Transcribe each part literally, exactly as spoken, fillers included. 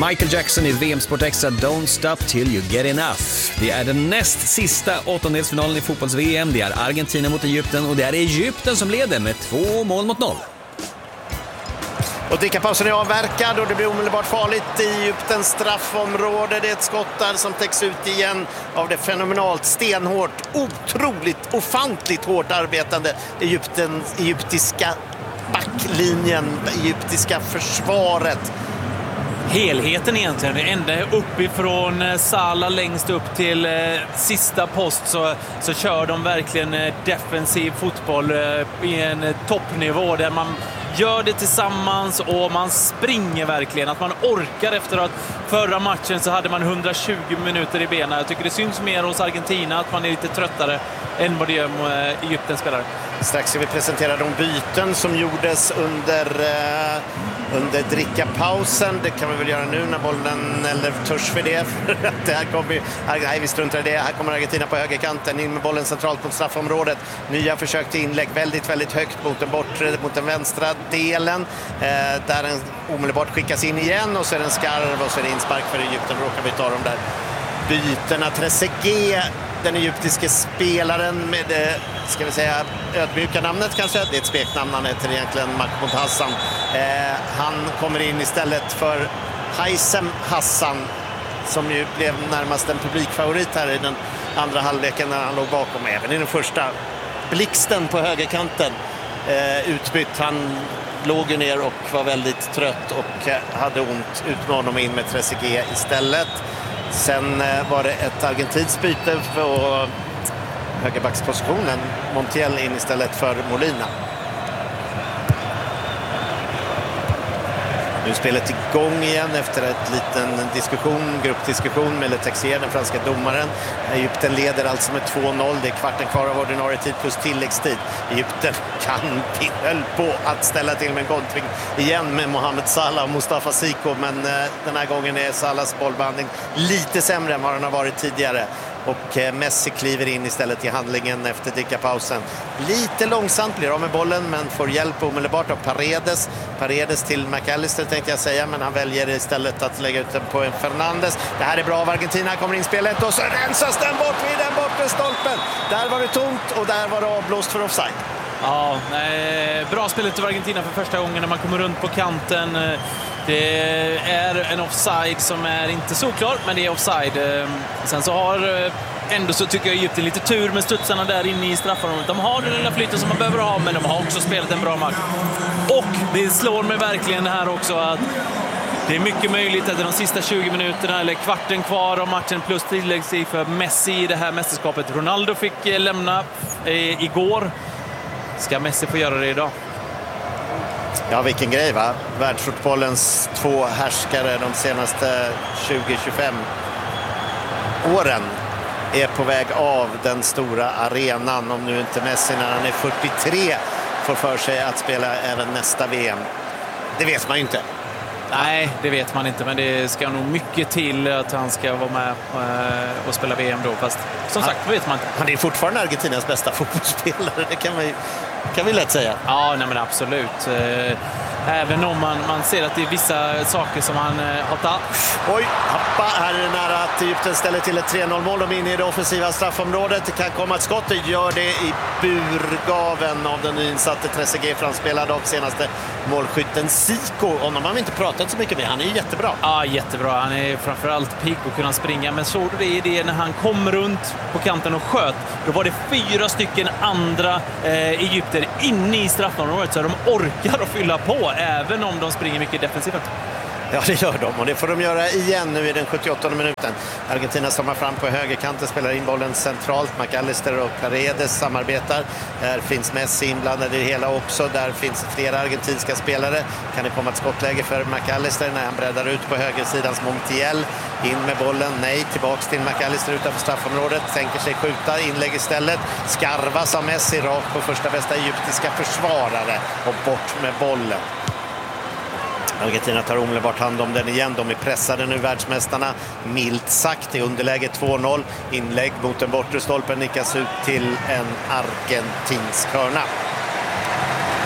Michael Jackson i V M Sport Extra, Don't Stop Till You Get Enough. Det är den näst sista åttondelsfinalen i fotbolls-V M. Det är Argentina mot Egypten och det är Egypten som leder med två mål mot noll. Och drickapausen är avverkad och det blir omedelbart farligt i Egyptens straffområde. Det är ett skott där som täcks ut igen av det fenomenalt stenhårt, otroligt, ofantligt hårt arbetande Egypten, egyptiska backlinjen, egyptiska försvaret. Helheten egentligen, ända uppifrån Salah längst upp till eh, sista post så, så kör de verkligen eh, defensiv fotboll eh, i en eh, toppnivå där man gör det tillsammans och man springer verkligen, att man orkar. Efter att förra matchen så hade man hundratjugo minuter i benen. Jag tycker det syns mer hos Argentina att man är lite tröttare än vad det gör med Egyptens spelare. Strax ska vi presentera de byten som gjordes under eh, under drickapausen. Det kan vi väl göra nu när bollen, eller törs för det. det här kommer, nej, vi struntar i det. Här kommer Argentina på högerkanten, in med bollen centralt mot straffområdet. Nya försök till inlägg, väldigt, väldigt högt mot den bortre, mot den vänstra delen. Eh, där den omedelbart skickas in igen och så är den skarv och så är det inspark för Egypten. Råkar vi ta de där bytena. Trezeguet, den egyptiske spelaren med det, ska vi säga, ödmjuka namnet kanske. Det är ett speknamn, han heter egentligen Mahmoud Hassan. Eh, han kommer in istället för Haysem Hassan som ju blev närmast en publikfavorit här i den andra halvleken när han låg bakom, även i den första. Blixten på högerkanten eh, utbytt. Han låg ju ner och var väldigt trött och eh, hade ont. Ut med honom in med Trezeguet istället. Sen eh, var det ett argentinskt byte för högerbackspositionen. Montiel in istället för Molina. Nu är spelet igång igen efter ett liten diskussion, gruppdiskussion med Le Texier, den franska domaren. Egypten leder alltså med två noll. Det är kvarten kvar av ordinarie tid plus tilläggstid. Egypten kan höll på att ställa till med en kontring igen med Mohamed Salah och Mustafa Siko. Men eh, den här gången är Salahs bollbehandling lite sämre än vad den har varit tidigare. Och eh, Messi kliver in istället i handlingen efter drickapausen. Lite långsamt blir av med bollen men får hjälp omedelbart av Paredes. Paredes till McAllister tänkte jag säga, men han väljer istället att lägga ut den på en Fernandes. Det här är bra av Argentina, kommer in spelet och så rensas den bort vid den bortre stolpen. Där var det tomt och där var det avblåst för offside. Ja, nej, bra spelet av Argentina för första gången när man kommer runt på kanten. Det är en offside som är inte så klar, men det är offside. Sen så har ändå så tycker jag Egypten lite tur med studsarna där inne i straffområdet. De har den lilla flytten som man behöver ha, men de har också spelat en bra match. Och det slår mig verkligen här också att det är mycket möjligt att de sista tjugo minuterna eller kvarten kvar av matchen plus tilläggstid för Messi i det här mästerskapet. Ronaldo fick lämna eh, igår. Ska Messi få göra det idag? Ja, vilken grej va? Världsfotbollens två härskare de senaste tjugo till tjugofem åren är på väg av den stora arenan. Om nu inte Messi när han är fyrtiotre får för sig att spela även nästa V M. Det vet man ju inte. Nej, det vet man inte, men det ska nog mycket till att han ska vara med och spela V M då. Fast som sagt, det vet man inte. Han är fortfarande Argentinas bästa fotbollsspelare, det kan vi, kan vi lätt säga. Ja, nej men absolut. Även om man, man ser att det är vissa saker som han har tagit. Oj, hoppa, här är det nära att Egypten ställer till ett tre noll-mål. De är inne i det offensiva straffområdet. Det kan komma ett skott, det gör det i burgaven av den nyinsatte Trezeguet, framspelad av senaste målskytten Siko. Honom har vi inte pratat så mycket med, han är ju jättebra. Ja, jättebra. Han är framförallt pigg och kunna springa. Men såg du det i det när han kom runt på kanten och sköt? Då var det fyra stycken andra eh, Egypter inne i straffområdet, så de orkar att fylla på även om de springer mycket defensivt. Ja, det gör de och det får de göra igen nu i den sjuttioåttonde minuten. Argentina stammar fram på högerkanten, spelar in bollen centralt. McAllister och Paredes samarbetar. Där finns Messi inblandad i det hela också. Där finns flera argentinska spelare. Kan det komma ett skottläge för McAllister när han breddar ut på högersidans Montiel. In med bollen, nej, tillbaks till McAllister utanför straffområdet. Tänker sig skjuta, inlägg istället. Skarvas av Messi rakt på första bästa egyptiska försvarare och bort med bollen. Argentina tar omedelbart hand om den igen. De är pressade nu, världsmästarna. Milt sagt i underläge två noll. Inlägg mot den bortre stolpen nickas ut till en argentinsk hörna.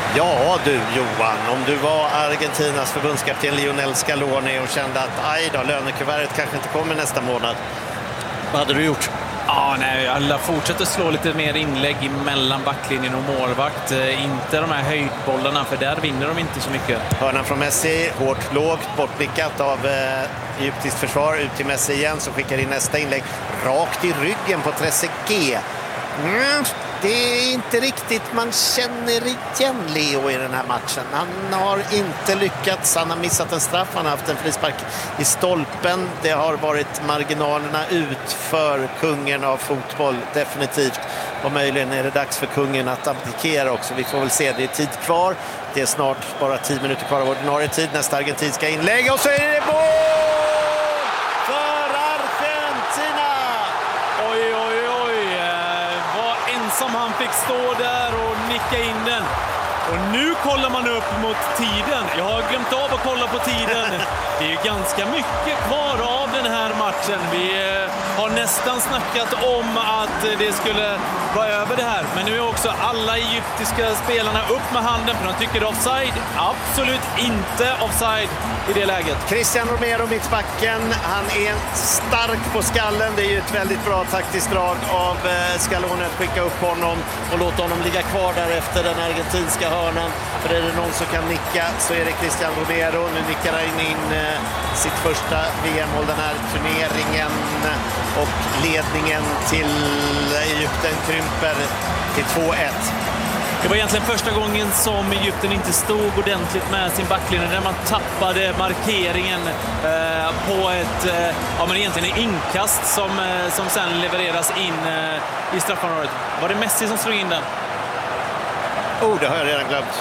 Ja du Johan, om du var Argentinas förbundskapten Lionel Scaloni och kände att aj då, lönekuvertet kanske inte kommer nästa månad, vad hade du gjort? Ja, nej, alla fortsätter slå lite mer inlägg mellan backlinjen och målvakt. Inte de här höjdbollarna, för där vinner de inte så mycket. Hörnan från Messi, hårt lågt, bortblickat av eh, egyptiskt försvar, ut till Messi igen som skickar in nästa inlägg rakt i ryggen på Trezeguet. Mm, det är inte riktigt man känner igen Leo i den här matchen. Han har inte lyckats, han har missat en straff, han har haft en frispark i stolpen. Det har varit marginalerna ut för kungen av fotboll, definitivt. Och möjligen är det dags för kungen att abdikera också. Vi får väl se, det är tid kvar. Det är snart bara tio minuter kvar av ordinarie tid. Nästa argentinska inlägg och så är det mål för Argentina! Oj, oj, oj. Vad ensam han fick stå där och nicka in den. Och nu kollar man upp mot tiden. Jag har glömt av att kolla på tiden. Det är ju ganska mycket kvar av den här matchen. Vi har nästan snackat om att det skulle vara över det här. Men nu är också alla egyptiska spelarna upp med handen för de tycker det är offside. Absolut inte offside i det läget. Cristian Romero, mittbacken. Han är stark på skallen. Det är ju ett väldigt bra taktiskt drag av Scaloni att skicka upp honom och låta honom ligga kvar där efter den argentinska hörnan. För är det någon som kan nicka så är det Cristian Romero. Nu nickar han in eh, sitt första V M-mål den här turneringen. Och ledningen till Egypten krymper till två ett. Det var egentligen första gången som Egypten inte stod ordentligt med sin backlinje, där man tappade markeringen eh, på ett eh, ja, men egentligen en inkast som, eh, som sen levereras in eh, i straffområdet. Var det Messi som slog in den? Oh, det har jag redan glömt.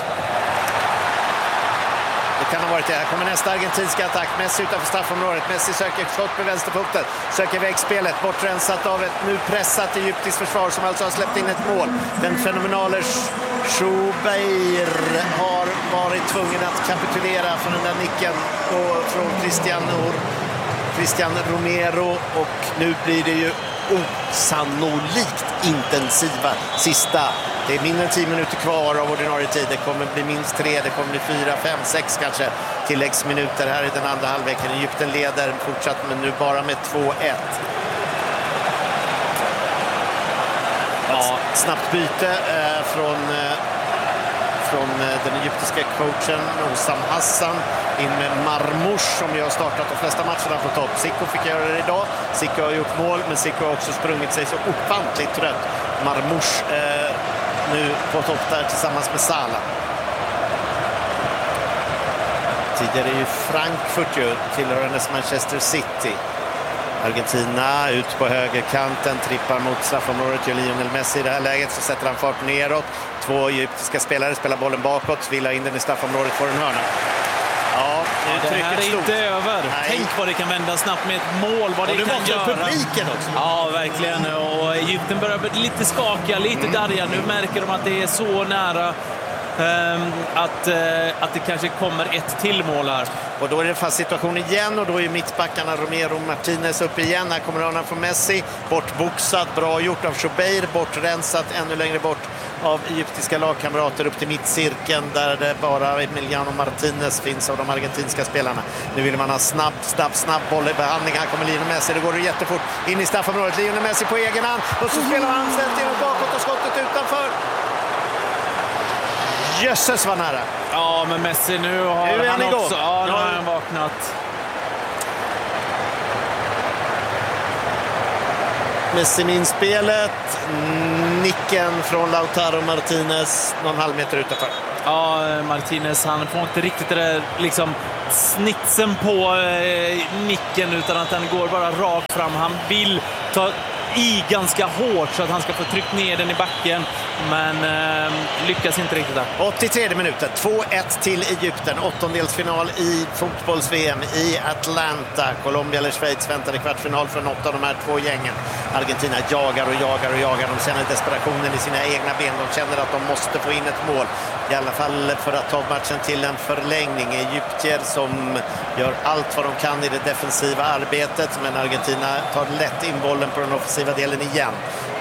Det kan ha varit det. Här kommer nästa argentinska attack. Messi utanför straffområdet. Messi söker skott med vänsterfoten. Söker vägspelet. Bortrensat av ett nu pressat egyptiskt försvar som alltså har släppt in ett mål. Den fenomenale Schubeir har varit tvungen att kapitulera från den där nicken och från Cristiano, Cristian Romero. Och nu blir det ju osannolikt intensiva sista. Det är mindre än tio minuter kvar av ordinarie tid. Det kommer bli minst tre, det kommer bli fyra, fem, sex kanske tilläggsminuter här i den andra halvleken. Egypten leder fortsatt, men nu bara med två ett. Ja, snabbt byte eh, från, eh, från eh, den egyptiska coachen Osam Hassan in med Marmoush som ju har startat de flesta matcherna på topp. Zico fick göra det idag. Zico har gjort mål, men Zico har också sprungit sig så ofantligt trött. Marmoush eh, nu på topp där tillsammans med Salah. Tidigare är ju Frankfurt ju tillhörandes Manchester City. Argentina ut på högerkanten, trippar mot straffområdet, gör Lionel Messi i det här läget, så sätter han fart neråt. Två egyptiska spelare spelar bollen bakåt, vill ha in den i straffområdet, får en hörna. Ja, det här är stort. inte över. Nej. Tänk vad det kan vända snabbt med ett mål, vad det, det kan göra. publiken också. Ja, verkligen. Och Egypten börjar bli lite skakiga, lite mm. darriga. Nu märker de att det är så nära um, att, uh, att det kanske kommer ett till mål här. Och då är det fast situation igen och då är mittbackarna Romero och Martinez upp igen. Här kommer hörnan från Messi, bortboxad, bra gjort av Schubeir, bortrensat ännu längre bort av egyptiska lagkamrater upp till mittcirkeln där det bara Emiliano Martinez finns av de argentinska spelarna. Nu vill man ha snabb, snabb, snabb bollbehandling. Här kommer Lionel Messi, det går det jättefort in i straffområdet. Lionel Messi på egen hand och så spelar han ställt in bakåt och skottet utanför. Jösses var nära. Ja, men Messi nu har nu han, han också. Ja, nu ja. har han vaknat. Messi min spelet. Nicken från Lautaro Martinez någon halv meter utanför. Ja, Martinez, han får inte riktigt det där liksom snitsen på eh, nicken, utan att den går bara rakt fram. Han vill ta i ganska hårt så att han ska få tryckt ner den i backen, men eh, lyckas inte riktigt där. åttiotre minuter, två ett till Egypten. Åttondelsfinal i fotbolls-V M i Atlanta. Colombia eller Schweiz väntar i kvartsfinal för något av de här två gängen. Argentina jagar och jagar och jagar. De känner desperationen i sina egna ben. De känner att de måste få in ett mål. I alla fall för att ta matchen till en förlängning. Egyptier som gör allt vad de kan i det defensiva arbetet, men Argentina tar lätt in bollen på den offensiva delen igen.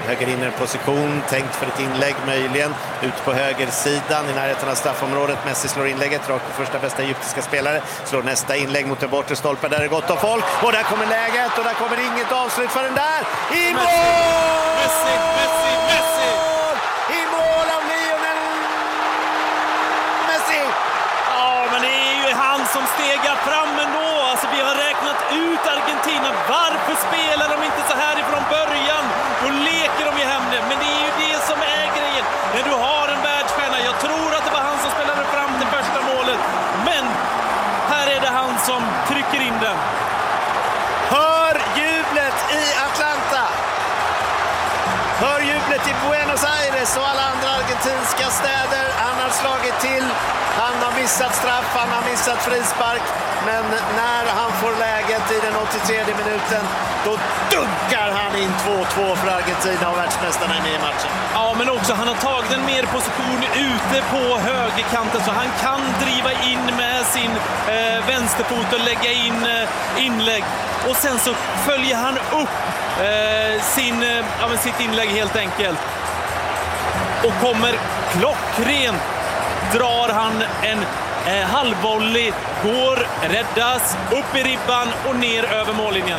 höger innerposition, tänkt för ett inlägg möjligen. Ut på högersidan i närheten av straffområdet. Messi slår inlägget rakt på första bästa egyptiska spelare. Slår nästa inlägg mot den bortre stolpen. Där är gott av folk. Och där kommer läget och där kommer inget avslut för den där. I mål! Messi, Messi, Messi! I mål av Lionel Messi! Ja, men det är ju han som stegar fram ändå. Alltså, vi har räknat ut Argentina. Varför spelar de inte så här ifrån början? Då leker de ju hem det. Men det är ju det som är grejen. När du har en världsstjärna. Jag tror att det var han som spelade fram till första målet. Men här är det han som trycker in den. Hör jublet i Atlanta! Hör jublet i Buenos Aires och alla andra argentinska städer. Han har slagit till. Han har missat straff, han har missat frispark. Men när han får läget i den åttiotredje minuten, då dunkar han in två två för Argentina och världsmästarna är med i matchen. Ja, men också han har tagit en mer position ute på högerkanten så han kan driva in med sin eh, vänsterfot och lägga in eh, inlägg. Och sen så följer han upp eh, sin, eh, ja, men sitt inlägg helt enkelt. Och kommer klockrent. Drar han en eh, halvvolley, går, räddas, upp i ribban och ner över mållinjen.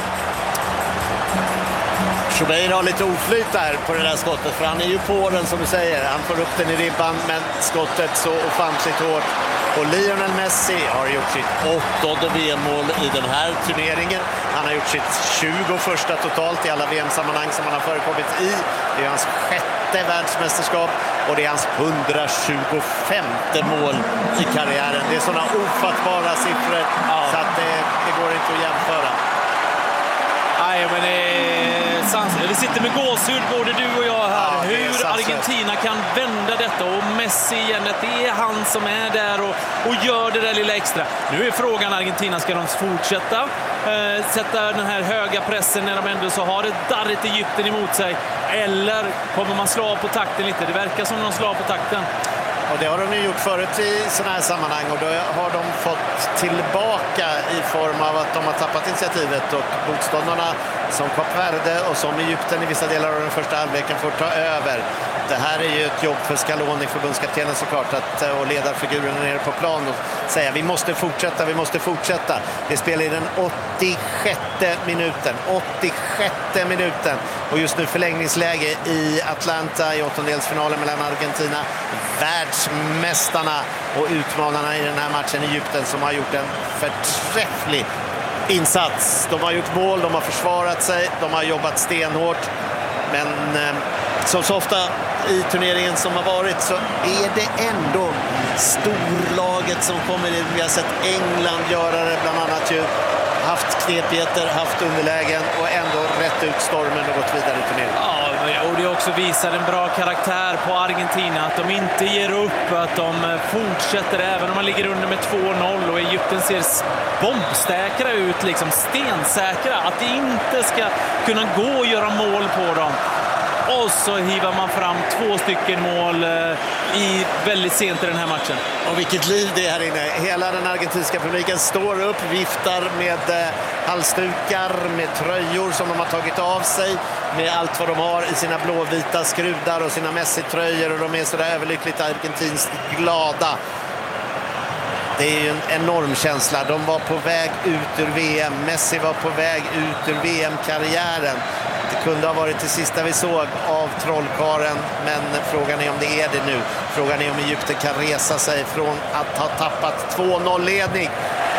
Schubeir har lite oflyt där på det där skottet, för han är ju på den som du säger. Han får upp den i ribban, men skottet så ofantligt hårt. Och Lionel Messi har gjort sitt åttonde V M-mål i den här turneringen. Han har gjort sitt tjugoförsta totalt i alla V M-sammanhang som han har förekommit i. Det är hans sjätte världsmästerskap och det är hans hundratjugofemte mål i karriären. Det är sådana ofattbara siffror ja. Så att det, det går inte att jämföra. Nej, men det är sans. Vi sitter med gåshud, både du och jag här. Ja, hur Argentina kan vända detta och Messi igen, det är han som är där och, och gör det där lilla extra. Nu är frågan Argentina, ska de fortsätta eh, sätta den här höga pressen när de ändå så har ett darrigt Egypten emot sig, eller kommer man slå av på takten lite? Det verkar som de slår av på takten. Och det har de ju gjort förut i sådana här sammanhang och då har de fått tillbaka i form av att de har tappat initiativet och motståndarna som Kap Verde och som Egypten i vissa delar av den första halvleken får ta över. Det här är ju ett jobb för Scaloni, förbundskaptenen såklart, att, och ledarfigurerna nere på plan och säga vi måste fortsätta, vi måste fortsätta. Det spelar i den åttiosjätte minuten, åttiosjätte minuten och just nu förlängningsläge i Atlanta i åttondelsfinalen mellan Argentina, världsmästarna och utmanarna i den här matchen, Egypten, som har gjort en förträfflig insats. De har gjort mål, de har försvarat sig, de har jobbat stenhårt, men eh, som så ofta i turneringen som har varit så är det ändå storlaget som kommer in. Vi har sett England göra det bland annat, ju haft knepigheter, haft underlägen och ändå rätt ut stormen och gått vidare i turneringen. Ja, och det också visar en bra karaktär på Argentina, att de inte ger upp, att de fortsätter även om man ligger under med två noll och Egypten ser bombsäkra ut, liksom stensäkra, att det inte ska kunna gå att göra mål på dem. Och så hivar man fram två stycken mål i väldigt sent i den här matchen. Och vilket liv det är här inne. Hela den argentinska publiken står upp, viftar med halsdukar, med tröjor som de har tagit av sig, med allt vad de har i sina blåvita skrudar och sina Messi-tröjor, och de är sådär överlyckligt argentinskt glada. Det är ju en enorm känsla. De var på väg ut ur V M. Messi var på väg ut ur V M-karriären. Det kunde ha varit det sista vi såg av trollkaren, men frågan är om det är det nu. Frågan är om Egypten kan resa sig från att ha tappat två noll-ledning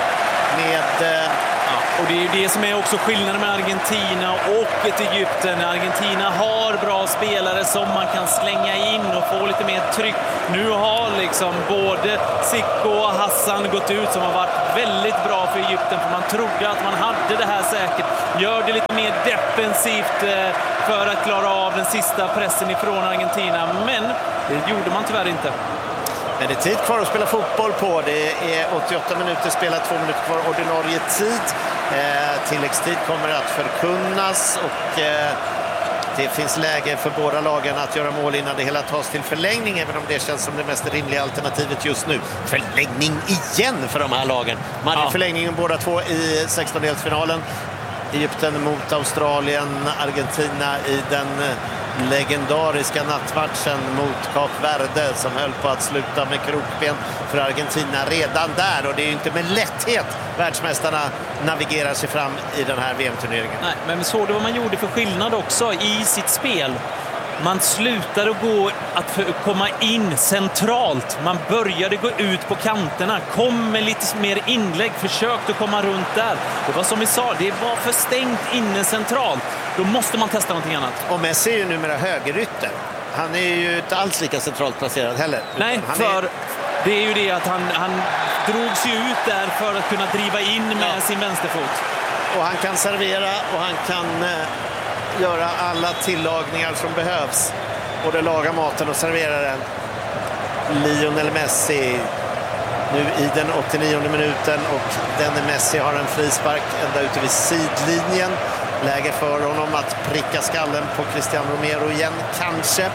med... Eh... Ja, och det är det som är också skillnaden med Argentina och ett Egypten. Argentina har bra spelare som man kan slänga in och få lite mer tryck. Nu har liksom både Zico och Hassan gått ut som har varit väldigt bra för Egypten, för man trodde att man hade det här säkert. Gör det lite mer defensivt för att klara av den sista pressen ifrån Argentina, men det gjorde man tyvärr inte. Men det är tid kvar att spela fotboll på. Det är åttioåtta minuter spelat, två minuter kvar ordinarie tid. Eh, tilläggstid kommer att förkunnas och eh, det finns läge för båda lagen att göra mål innan det hela tas till förlängning, även om det känns som det mest rimliga alternativet just nu. Förlängning igen för de här lagen. Man hade ja. förlängningen båda två i sextondelsfinalen. Egypten mot Australien, Argentina i den legendariska nattmatchen mot Kap Verde som höll på att sluta med krokben för Argentina redan där. Och det är ju inte med lätthet världsmästarna navigerar sig fram i den här V M-turneringen. Nej, men såg du vad man gjorde för skillnad också i sitt spel? Man slutade gå att komma in centralt. Man började gå ut på kanterna. Kom med lite mer inlägg. Försökte komma runt där. Det var som vi sa, det var för stängt inne centralt. Då måste man testa någonting annat. Och Messi är ju numera högerytter. Han är ju inte alls lika centralt placerad heller. Nej, han för är... det är ju det att han, han drog sig ut där för att kunna driva in med ja. sin vänsterfot. Och han kan servera och han kan... Eh... göra alla tillagningar som behövs. Både laga maten och servera den. Lionel Messi nu i den åttionionde minuten och denne Messi har en frispark ända ute vid sidlinjen. Läge för honom att pricka skallen på Cristiano Romero igen, kanske.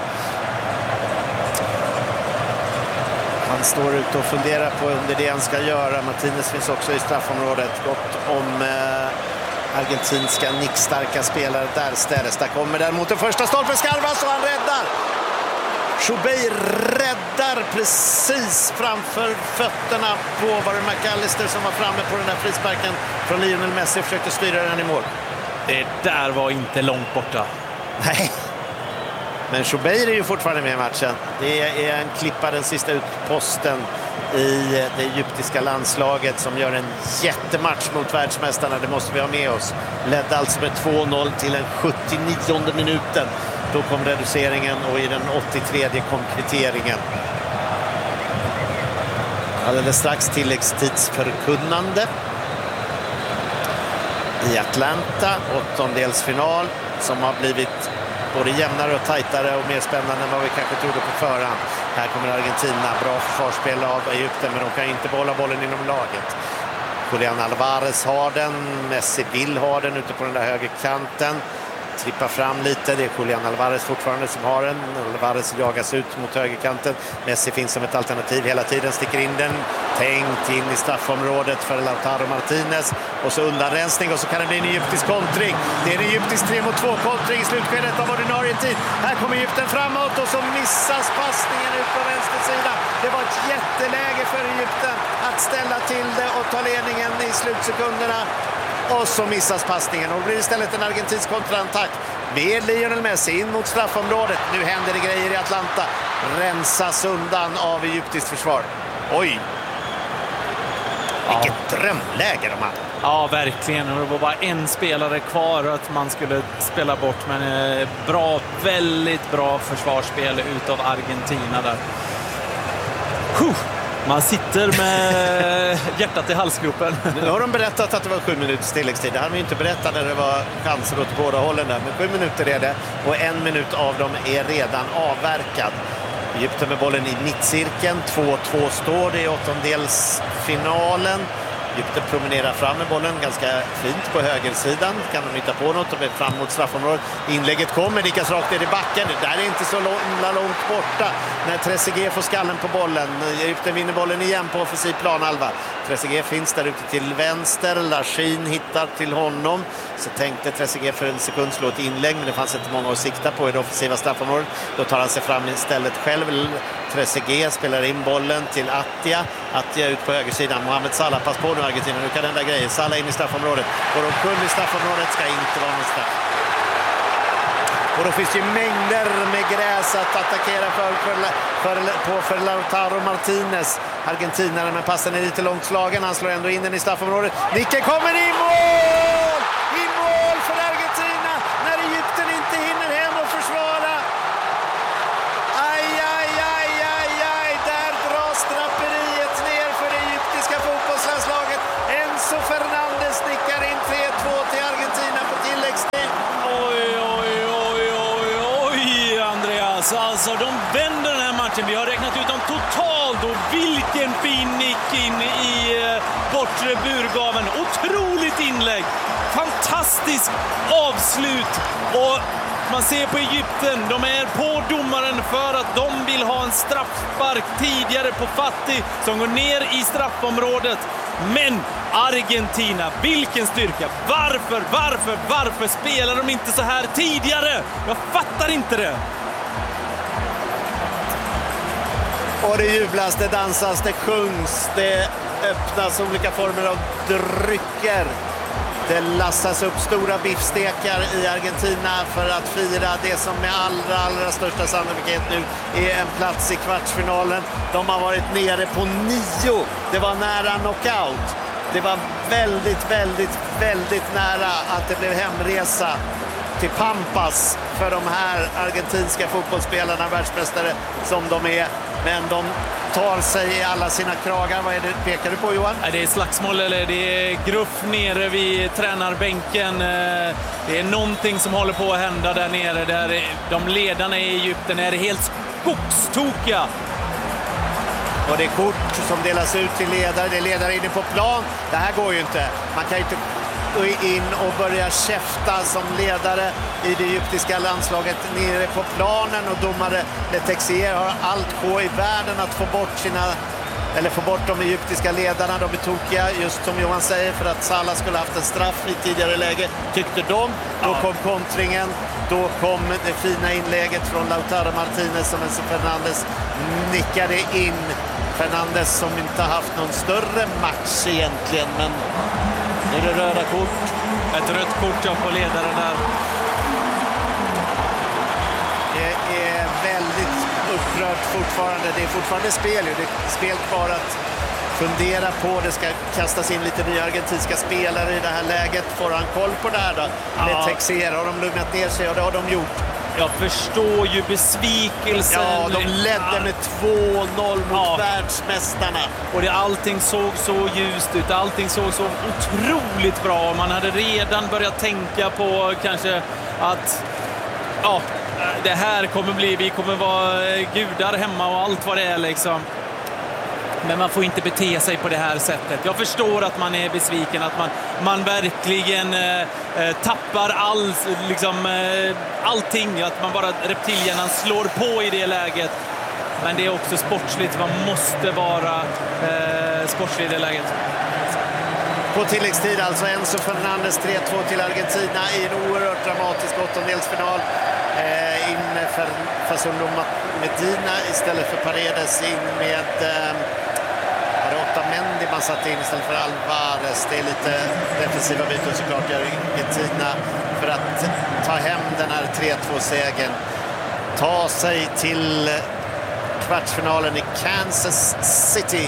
Han står ute och funderar på under det han ska göra. Martinez finns också i straffområdet. Gott om... Eh, argentinska nickstarka spelare där ställs. Där kommer däremot den första stolpen Skarvas och han räddar. Chubey räddar precis framför fötterna på var det McAllister som var framme på den där frisparken från Lionel Messi och försökte styra den i mål. Det där var inte långt borta. Nej. Men Chubey är ju fortfarande med i matchen. Det är en klippa den sista utposten i det egyptiska landslaget som gör en jättematch mot världsmästarna. Det måste vi ha med oss. Ledde alltså med två noll till den sjuttionionde minuten. Då kom reduceringen och i den åttiotredje kom kvitteringen. Alldeles strax tilläggstidsförkunnande i Atlanta, åttondelsfinal som har blivit både jämnare och tajtare och mer spännande än vad vi kanske trodde på förhand. Här kommer Argentina, bra försvarsspel av Egypten, men de kan inte behålla bollen inom laget. Julian Alvarez har den, Messi vill ha den ute på den där högerkanten. Trippar fram lite, det är Julian Alvarez fortfarande som har den. Alvarez jagas ut mot högerkanten. Messi finns som ett alternativ hela tiden, sticker in den. Tänkt in i straffområdet för Lautaro Martinez. Och så undanrensning och så kan det bli en egyptisk kontring. Det är en egyptisk tre mot två kontring i slutskedet av ordinarie tid. Här kommer Egypten framåt och så missas passningen ut på vänster sida. Det var ett jätteläge för Egypten att ställa till det och ta ledningen i slutsekunderna. Och så missas passningen och det blir istället en argentinsk kontraattack med Lionel Messi in mot straffområdet. Nu händer det grejer i Atlanta. Rensas undan av egyptiskt försvar. Oj! Vilket ja. drömläge de hade. Ja, verkligen. Och det var bara en spelare kvar att man skulle spela bort. Men eh, bra, väldigt bra försvarsspel utav Argentina där. Huh. Man sitter med hjärtat i halsgropen. Nu har de berättat att det var sju minuters tilläggstid. Det hade vi inte berättat när det var chanser åt båda hållen där. Men sju minuter är det och en minut av dem är redan avverkad. Egypten med bollen i mittcirkeln. två två står det i åttondelsfinalen. Egypten promenerar fram med bollen ganska fint på högersidan. Kan de hitta på något och blir fram mot straffområdet. Inlägget kommer, Nikas rakt ner i backen. Det där är inte så långt, långt borta när Trezeguet får skallen på bollen. Egypten vinner bollen igen på offensiv planhalva. Trezeguet finns där ute till vänster. Lachin hittar till honom. Så tänkte Trezeguet för en sekund slå ett inlägg, men det fanns inte många att sikta på i det offensiva straffområdet. Då tar han sig fram istället själv. Trezeguet spelar in bollen till Attia. Attia ut på högersidan. Mohamed Salah, pass på nu Argentina. Nu kan den där grejen. Salah in i straffområdet. Och de kunde i straffområdet ska inte vara någon straff. Och då finns det ju mängder med gräs att attackera för, för, för, på för Lautaro Martinez. Argentinarna, men passen är lite långt slagen. Han slår ändå in den i straffområdet. Nicken kommer i mål! I mål för Argentina när Egypten inte hinner hem och försvara. Aj, aj, aj, aj, aj. Där dras draperiet ner för det egyptiska fotbollslandslaget. Enzo Fernandez nickar in tre två till Argentina på tilläggstid. Oj, oj, oj, oj, oj, Andreas. Alltså, de vänder den här matchen. Vi har räknat ut dem totalt och vilken fin nick in i eh, bortre burgaven. Otroligt inlägg. Fantastisk avslut. Och man ser på Egypten, de är på domaren för att de vill ha en straffspark tidigare på Fati som går ner i straffområdet. Men Argentina, vilken styrka! Varför, varför, varför spelar de inte så här tidigare? Jag fattar inte det. Och det jublas, det dansas, det sjungs, det öppnas olika former av drycker. Det lassas upp stora biffstekar i Argentina för att fira det som med allra, allra största sannolikhet nu är en plats i kvartsfinalen. De har varit nere på nio. Det var nära knockout. Det var väldigt, väldigt, väldigt nära att det blev hemresa till Pampas för de här argentinska fotbollsspelarna, världsmästare som de är. Men de tar sig i alla sina kragar. Vad är det pekar du på, Johan? Det är slagsmål eller det är gruff nere vid tränarbänken. Det är någonting som håller på att hända där nere. Där de ledarna i Egypten är helt skogstokiga. Och det är kort som delas ut till ledare. Det är ledare inne på plan. Det här går ju inte. Man kan ju inte in och börja käfta som ledare i det egyptiska landslaget nere på planen, och domare Letexier har allt på i världen att få bort sina eller få bort de egyptiska ledarna. De är tokiga, just som Johan säger, för att Salah skulle haft en straff i tidigare läge, tyckte de. Då kom kontringen, då kom det fina inlägget från Lautaro Martinez som Enzo Fernandez nickade in. Fernandez som inte haft någon större match egentligen, men det är det röda kort. Ett rött kort ja, på ledaren där. Det är väldigt upprört fortfarande. Det är fortfarande spel. Det är spel kvar att fundera på. Det ska kastas in lite nya argentinska spelare i det här läget. Får han koll på det här då? Ja. Letexier, har de lugnat ner sig, och det har de gjort. Jag förstår ju besvikelsen. Ja, de ledde med två noll mot ja. världsmästarna. Och det, allting såg så ljust ut. Allting såg så otroligt bra. Man hade redan börjat tänka på kanske att ja, det här kommer bli, vi kommer vara gudar hemma och allt vad det är liksom. Men man får inte bete sig på det här sättet. Jag förstår att man är besviken, att man, man verkligen eh, tappar all, liksom, eh, allting. Att man bara reptilhjärnan slår på i det läget. Men det är också sportsligt. Man måste vara eh, sportslig i det läget. På tilläggstid alltså Enzo Fernandez tre två till Argentina i en oerhört dramatisk åttondelsfinal. Eh, in med Facundo Medina istället för Paredes, in med eh, Otamendi man satt in istället för Alvarez. Det är lite defensiva byten såklart i Argentina för att ta hem den här tre två-segern. Ta sig till kvartsfinalen i Kansas City.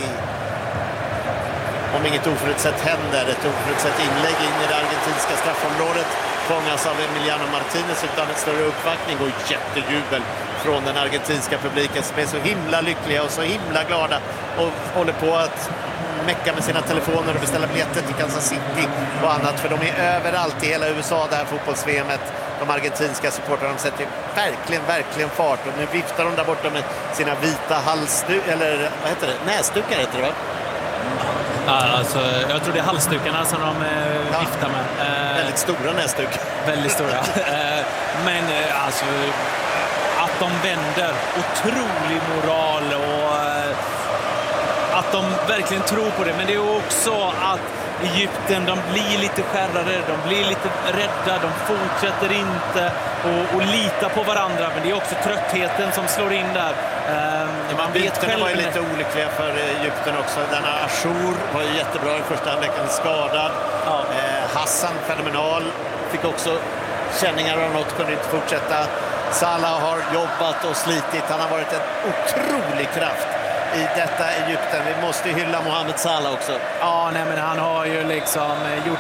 Om inget oförutsett händer, ett oförutsett inlägg in i det argentinska straffområdet fångas av Emiliano Martinez utan en större uppvaktning och jättejubel från den argentinska publiken som är så himla lyckliga och så himla glada och håller på att mecka med sina telefoner och beställa biljetter till Kansas City och annat, för de är överallt i hela U S A det här fotbolls-V M-et. De argentinska supportrarna, de sätter verkligen, verkligen fart, och nu viftar de där borta med sina vita halsdukar, eller vad heter det? Näsdukar heter det, va? Ja, alltså, jag tror det är halsdukarna som de eh, ja. viftar med. Eh, väldigt stora näsdukar. Väldigt stora. eh, men eh, alltså att de vänder, otrolig moral och eh, att de verkligen tror på det. Men det är också att Egypten, de blir lite skärrade, de blir lite rädda, de fortsätter inte och, och lita på varandra. Men det är också tröttheten som slår in där. Um, man vet själv var ju lite olyckliga för Egypten också. Denna Achour var ju jättebra i första halvleken, skadad. Ja. Eh, Hassan fenomenal, fick också känningar av något, kunde inte fortsätta. Salah har jobbat och slitit, han har varit en otrolig kraft i detta Egypten. Vi måste hylla Mohamed Salah också. Ja, nej, men han har ju liksom gjort